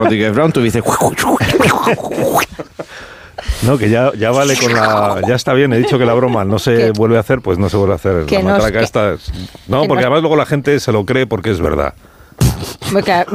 Rodríguez Brown, tú dices... No, que ya vale con la... Ya está bien, he dicho que la broma no se vuelve a hacer, pues no se vuelve a hacer. La matraca esta... No, porque además luego la gente se lo cree porque es verdad.